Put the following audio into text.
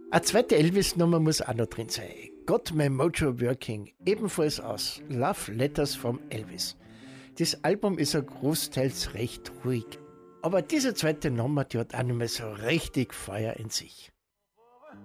Eine zweite Elvis-Nummer muss auch noch drin sein. Got My Mojo Working, ebenfalls aus Love Letters from Elvis. Das Album ist ja großteils recht ruhig. Aber diese zweite Nummer, die hat auch nicht mehr so richtig Feuer in sich.